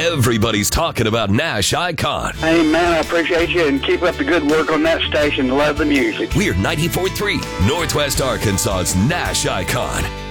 Everybody's talking about Nash Icon. Hey, man, I appreciate you, and keep up the good work on that station. Love the music. We're 94.3, Northwest Arkansas's Nash Icon.